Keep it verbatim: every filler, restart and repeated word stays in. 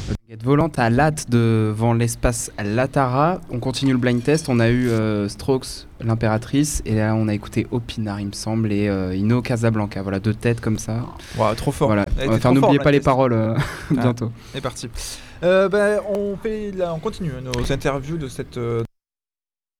Baguette volante à Latte devant l'espace Latara. On continue le blind test. On a eu euh, Strokes, l'impératrice, et là on a écouté Opinard, il me semble, et euh, Ino Casablanca. Voilà, deux têtes comme ça. Wow, trop fort. Voilà. Elle était Enfin, trop n'oubliez fort, pas les test. paroles euh, Ah, bientôt. C'est parti. Euh, bah, on, fait, là, on continue nos interviews de cette, euh,